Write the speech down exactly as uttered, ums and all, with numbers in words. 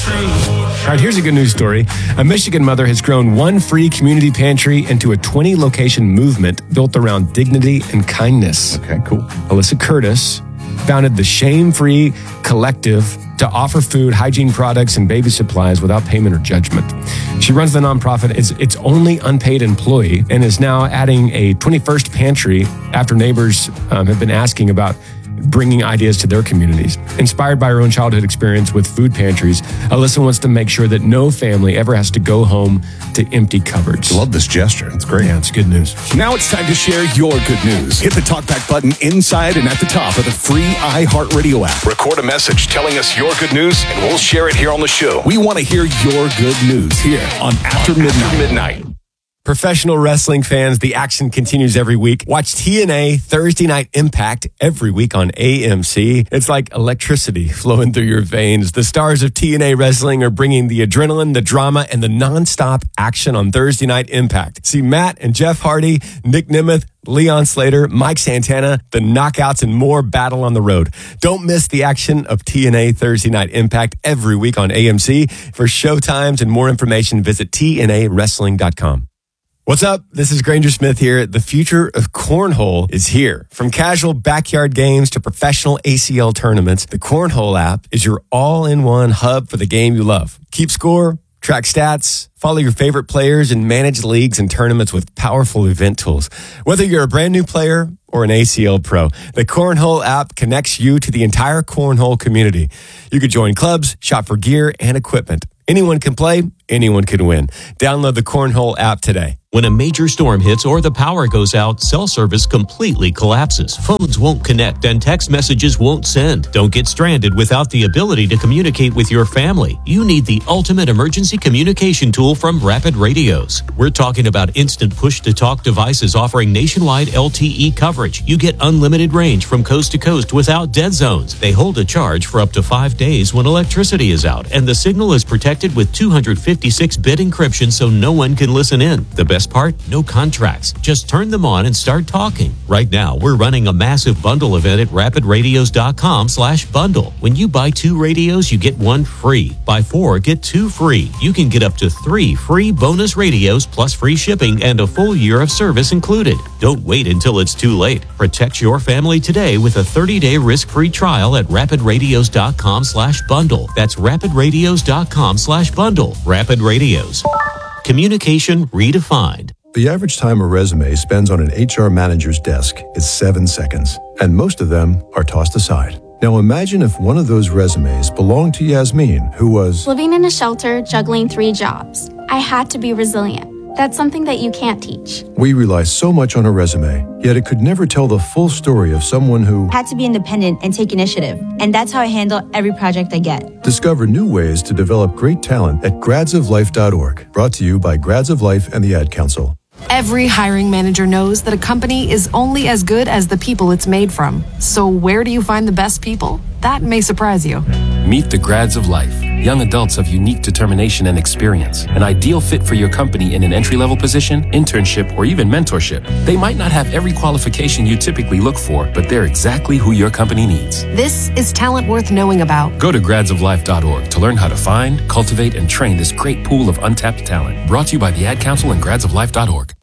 All right, here's a good news story. A Michigan mother has grown one free community pantry into a twenty-location movement built around dignity and kindness. Okay, cool. Alyssa Curtis founded the Shame-Free Collective to offer food, hygiene products, and baby supplies without payment or judgment. She runs the nonprofit as its only unpaid employee and is now adding a twenty-first pantry after neighbors um, have been asking about bringing ideas to their communities. Inspired by her own childhood experience with food pantries, Alyssa wants to make sure that no family ever has to go home to empty cupboards. Love this gesture. It's great. Yeah, it's good news. Now it's time to share your good news. Hit the talkback button inside and at the top of the free iHeartRadio app. Record a message telling us your good news, and we'll share it here on the show. We want to hear your good news here on After Midnight. After Midnight. Professional wrestling fans, the action continues every week. Watch T N A Thursday Night Impact every week on A M C. It's like electricity flowing through your veins. The stars of T N A Wrestling are bringing the adrenaline, the drama, and the nonstop action on Thursday Night Impact. See Matt and Jeff Hardy, Nick Nemeth, Leon Slater, Mike Santana, the knockouts, and more battle on the road. Don't miss the action of T N A Thursday Night Impact every week on A M C. For showtimes and more information, visit T N A wrestling dot com. What's up? This is Granger Smith here. The future of cornhole is here. From casual backyard games to professional A C L tournaments, the Cornhole app is your all-in-one hub for the game you love. Keep score, track stats, follow your favorite players, and manage leagues and tournaments with powerful event tools. Whether you're a brand new player or an A C L pro, the Cornhole app connects you to the entire cornhole community. You could join clubs, shop for gear and equipment. Anyone can play, anyone can win. Download the Cornhole app today. When a major storm hits or the power goes out, cell service completely collapses. Phones won't connect and text messages won't send. Don't get stranded without the ability to communicate with your family. You need the ultimate emergency communication tool from Rapid Radios. We're talking about instant push-to-talk devices offering nationwide L T E coverage. You get unlimited range from coast to coast without dead zones. They hold a charge for up to five days when electricity is out, and the signal is protected with two fifty-six bit encryption so no one can listen in. The best part? No contracts. Just turn them on and start talking. Right now, we're running a massive bundle event at rapid radios dot com slash bundle. When you buy two radios, you get one free. Buy four, get two free. You can get up to three free bonus radios plus free shipping and a full year of service included. Don't wait until it's too late. Protect your family today with a thirty-day risk-free trial at rapid radios dot com slash bundle. That's rapid radios dot com slash bundle. Rapid Radios. Communication redefined. The average time a resume spends on an H R manager's desk is seven seconds, and most of them are tossed aside. Now imagine if one of those resumes belonged to Yasmin, who was living in a shelter, juggling three jobs. I had to be resilient. That's something that you can't teach. We rely so much on a resume, yet it could never tell the full story of someone who had to be independent and take initiative. And that's how I handle every project I get. Discover new ways to develop great talent at grads of life dot org. Brought to you by Grads of Life and the Ad Council. Every hiring manager knows that a company is only as good as the people it's made from. So where do you find the best people? That may surprise you. Meet the Grads of Life. Young adults of unique determination and experience. An ideal fit for your company in an entry-level position, internship, or even mentorship. They might not have every qualification you typically look for, but they're exactly who your company needs. This is talent worth knowing about. Go to grads of life dot org to learn how to find, cultivate, and train this great pool of untapped talent. Brought to you by the Ad Council and grads of life dot org.